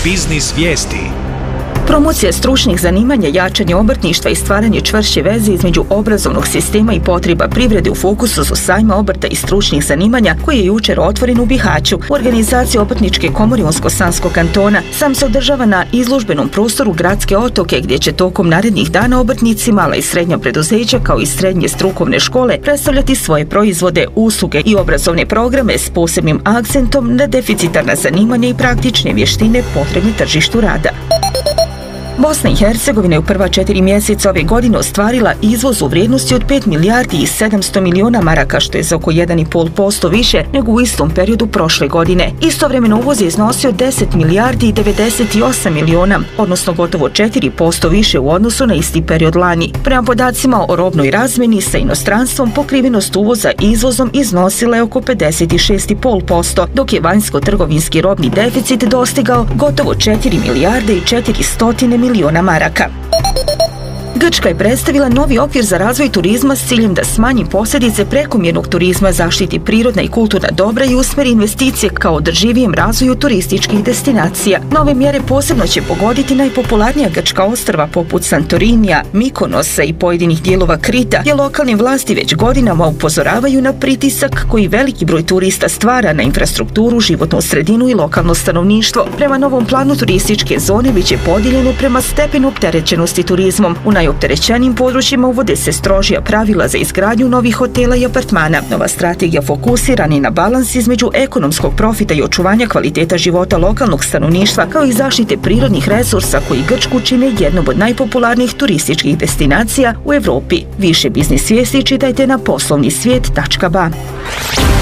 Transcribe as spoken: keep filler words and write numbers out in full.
Biznis vijesti. Promocija stručnih zanimanja, jačanje obrtništva i stvaranje čvršće veze između obrazovnog sistema i potreba privrede u fokusu su sajma obrta i stručnih zanimanja koji je jučer otvoren u Bihaću. U organizaciji Obrtničke komore Unsko-Sanskog kantona sam se održava na izložbenom prostoru Gradske otoke, gdje će tokom narednih dana obrtnici, mala i srednja preduzeća kao i srednje strukovne škole predstavljati svoje proizvode, usluge i obrazovne programe s posebnim akcentom na deficitarna zanimanja i praktične vještine potrebne tržištu rada. Bosna i Hercegovina je u prva četiri mjeseca ove godine ostvarila izvoz u vrijednosti od pet milijardi i sedamsto miliona maraka, što je za oko jedan i pol posto više nego u istom periodu prošle godine. Istovremeno uvoz je iznosio deset milijardi i devedeset osam miliona, odnosno gotovo četiri posto više u odnosu na isti period lani. Prema podacima o robnoj razmjeni sa inostranstvom, pokrivenost uvoza izvozom iznosila je oko pedeset šest i pol posto, dok je vanjsko-trgovinski robni deficit dostigao gotovo četiri milijarde i četiristo miliona maraka. Grčka je predstavila novi okvir za razvoj turizma s ciljem da smanji posljedice prekomjernog turizma, zaštiti prirodna i kulturna dobra i usmjeri investicije kao održivijem razvoju turističkih destinacija. Nove mjere posebno će pogoditi najpopularnija grčka ostrva poput Santorinija, Mikonosa i pojedinih dijelova Krita, gdje lokalne vlasti već godinama upozoravaju na pritisak koji veliki broj turista stvara na infrastrukturu, životnu sredinu i lokalno stanovništvo. Prema novom planu turističke zone bit će podijeljene prema stepenu opterećenosti turizmom. U najopterećenijim područjima uvode se strožija pravila za izgradnju novih hotela i apartmana. Nova strategija fokusirana je na balans između ekonomskog profita i očuvanja kvaliteta života lokalnog stanovništva, kao i zaštite prirodnih resursa koji Grčku čine jednom od najpopularnijih turističkih destinacija u Europi. Više biznis vijesti čitajte na poslovni svijet tačka ba.